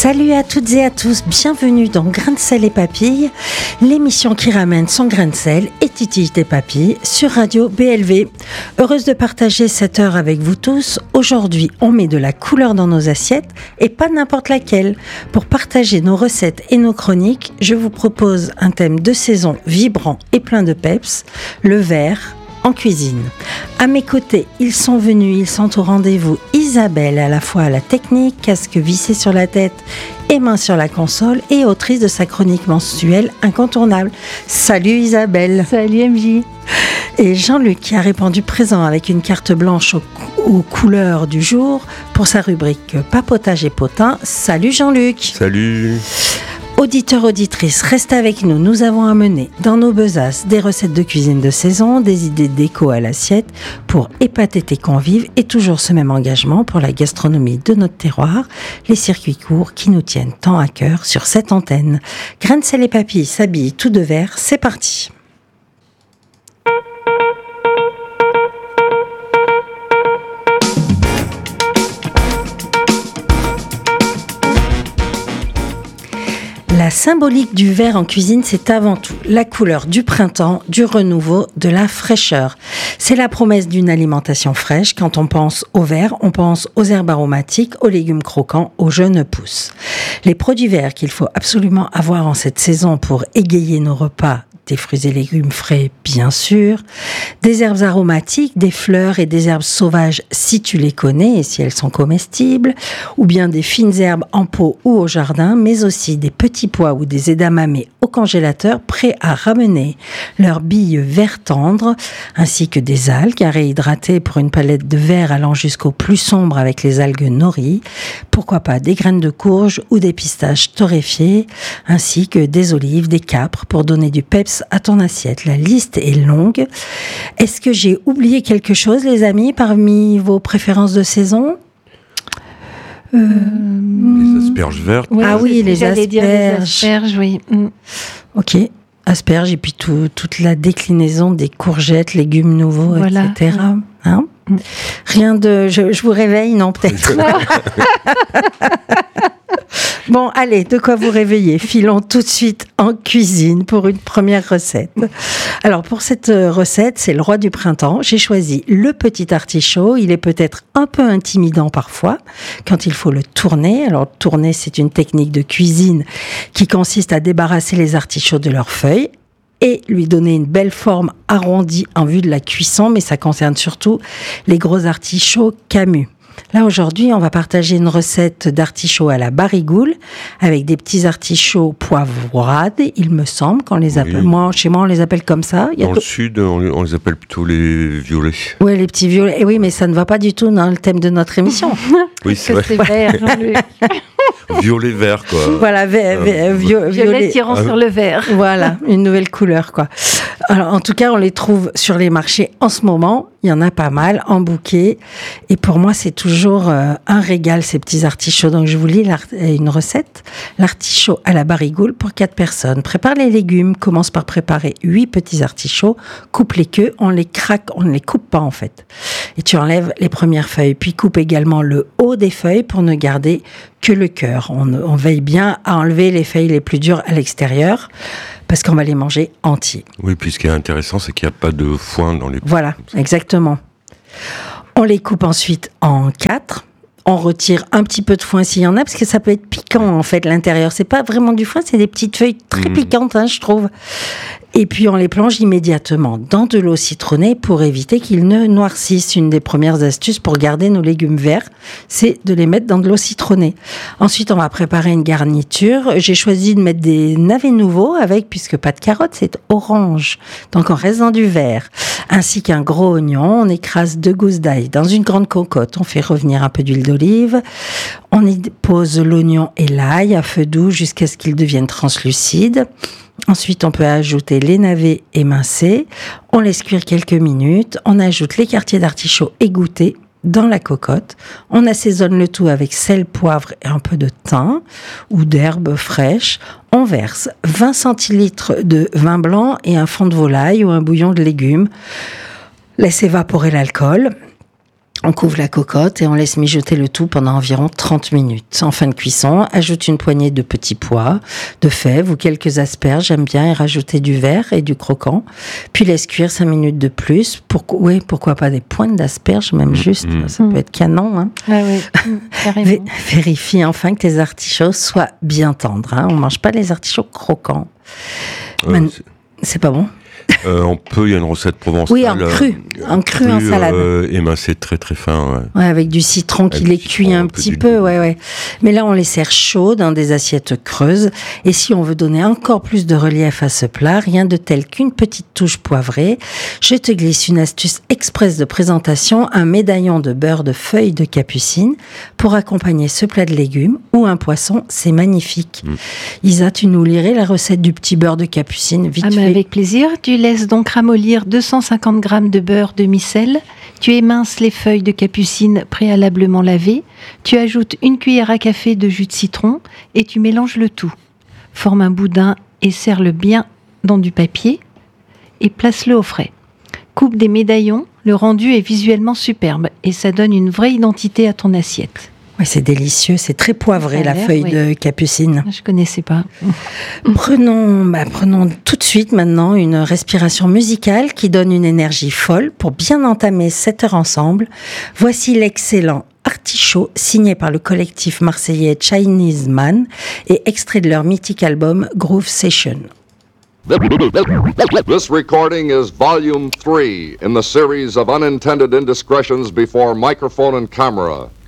Salut à toutes et à tous, bienvenue dans Grains de sel et papilles, l'émission qui ramène son grain de sel et titille des papilles sur Radio BLV. Heureuse de partager cette heure avec vous tous. Aujourd'hui, on met de la couleur dans nos assiettes et pas n'importe laquelle. Pour partager nos recettes et nos chroniques, je vous propose un thème de saison vibrant et plein de peps, le vert en cuisine. À mes côtés, ils sont au rendez-vous. Isabelle, à la fois à la technique, casque vissé sur la tête et main sur la console, et autrice de sa chronique mensuelle incontournable. Salut Isabelle. Salut MJ. Et Jean-Luc qui a répondu présent avec une carte blanche aux couleurs du jour pour sa rubrique papotage et potin. Salut Jean-Luc. Salut. Auditeurs, auditrices, restez avec nous. Nous avons amené dans nos besaces des recettes de cuisine de saison, des idées déco à l'assiette pour épater tes convives et toujours ce même engagement pour la gastronomie de notre terroir, les circuits courts qui nous tiennent tant à cœur sur cette antenne. Grains de sel et papilles s'habillent tout de vert, c'est parti. La symbolique du vert en cuisine, c'est avant tout la couleur du printemps, du renouveau, de la fraîcheur. C'est la promesse d'une alimentation fraîche. Quand on pense au vert, on pense aux herbes aromatiques, aux légumes croquants, aux jeunes pousses. Les produits verts qu'il faut absolument avoir en cette saison pour égayer nos repas, des fruits et légumes frais, bien sûr, des herbes aromatiques, des fleurs et des herbes sauvages si tu les connais et si elles sont comestibles, ou bien des fines herbes en pot ou au jardin, mais aussi des petits pois ou des edamamés au congélateur prêts à ramener leurs billes vert tendre, ainsi que des algues à réhydrater pour une palette de vert allant jusqu'au plus sombre avec les algues nori, pourquoi pas des graines de courge ou des pistaches torréfiées, ainsi que des olives, des capres pour donner du peps à ton assiette. La liste est longue. Est-ce que j'ai oublié quelque chose, les amis, parmi vos préférences de saison ? Les asperges vertes. Oui, ah oui, les asperges. Dire les asperges, oui. Ok, asperges et puis toute la déclinaison des courgettes, légumes nouveaux, voilà. Etc. Hein ? Rien de... Je vous réveille, non, peut-être. Bon, allez, de quoi vous réveiller. Filons tout de suite en cuisine pour une première recette. Alors, pour cette recette, c'est le roi du printemps. J'ai choisi le petit artichaut. Il est peut-être un peu intimidant parfois quand il faut le tourner. Alors, tourner, c'est une technique de cuisine qui consiste à débarrasser les artichauts de leurs feuilles et lui donner une belle forme arrondie en vue de la cuisson, mais ça concerne surtout les gros artichauts Camus. Là, aujourd'hui, on va partager une recette d'artichauts à la barigoule avec des petits artichauts poivrades, il me semble qu'on les appelle. Oui. Chez moi, on les appelle comme ça. Dans le sud, on les appelle plutôt les violets. Oui, les petits violets. Et oui, mais ça ne va pas du tout dans le thème de notre émission. Oui, c'est vrai. C'est vert, violet vert, quoi. Voilà, violet tirant sur le vert. Voilà, une nouvelle couleur, quoi. Alors, en tout cas, on les trouve sur les marchés en ce moment. Il y en a pas mal en bouquet. Et pour moi, c'est toujours un régal, ces petits artichauts. Donc, je vous lis une recette. L'artichaut à la barigoule pour 4 personnes. Prépare les légumes. Commence par préparer 8 petits artichauts. Coupe les queues. On les craque. On ne les coupe pas, en fait. Et tu enlèves les premières feuilles. Puis, coupe également le haut des feuilles pour ne garder que le cœur. On veille bien à enlever les feuilles les plus dures à l'extérieur parce qu'on va les manger entiers. Oui, puis ce qui est intéressant, c'est qu'il n'y a pas de foin dans les... Voilà, exactement. On les coupe ensuite en 4. On retire un petit peu de foin s'il y en a, parce que ça peut être piquant, en fait, l'intérieur. C'est pas vraiment du foin, c'est des petites feuilles très piquantes, je trouve. Et puis, on les plonge immédiatement dans de l'eau citronnée pour éviter qu'ils ne noircissent. Une des premières astuces pour garder nos légumes verts, c'est de les mettre dans de l'eau citronnée. Ensuite, on va préparer une garniture. J'ai choisi de mettre des navets nouveaux avec, puisque pas de carottes, c'est orange. Donc, on reste dans du vert. Ainsi qu'un gros oignon. On écrase 2 gousses d'ail dans une grande cocotte. On fait revenir un peu d'huile d'olive. On y pose l'oignon et l'ail à feu doux jusqu'à ce qu'ils deviennent translucides. Ensuite, on peut ajouter les navets émincés. On laisse cuire quelques minutes. On ajoute les quartiers d'artichaut égouttés dans la cocotte. On assaisonne le tout avec sel, poivre et un peu de thym ou d'herbes fraîches. On verse 20 centilitres de vin blanc et un fond de volaille ou un bouillon de légumes. Laisse évaporer l'alcool. On couvre la cocotte et on laisse mijoter le tout pendant environ 30 minutes. En fin de cuisson, ajoute une poignée de petits pois, de fèves ou quelques asperges, j'aime bien, et rajouter du vert et du croquant. Puis laisse cuire 5 minutes de plus. Pourquoi pas des pointes d'asperges, même juste, ça peut être canon. Hein. Ah oui, carrément. Vérifie enfin que tes artichauts soient bien tendres. Hein. On mange pas les artichauts croquants. C'est pas bon. Il y a une recette provençale. Oui, en cru en salade. Émincé très très fin. Ouais, avec du citron qui les cuit un petit peu. Ouais. Mais là, on les sert chauds dans des assiettes creuses. Et si on veut donner encore plus de relief à ce plat, rien de tel qu'une petite touche poivrée. Je te glisse une astuce express de présentation, un médaillon de beurre de feuilles de capucine pour accompagner ce plat de légumes ou un poisson. C'est magnifique. Isa, tu nous lirais la recette du petit beurre de capucine vite fait. Avec plaisir. Tu laisses donc ramollir 250 g de beurre demi-sel. Tu éminces les feuilles de capucine préalablement lavées. Tu ajoutes une cuillère à café de jus de citron et tu mélanges le tout. Forme un boudin et serre-le bien dans du papier et place-le au frais. Coupe des médaillons. Le rendu est visuellement superbe et ça donne une vraie identité à ton assiette. Oui, c'est délicieux, c'est très poivré la feuille de capucine. Je connaissais pas. Prenons tout de suite maintenant une respiration musicale qui donne une énergie folle pour bien entamer cette heure ensemble. Voici l'excellent Artichaut, signé par le collectif marseillais Chinese Man et extrait de leur mythique album Groove Session. This recording is volume 3 in the series of unintended indiscretions before microphone and camera.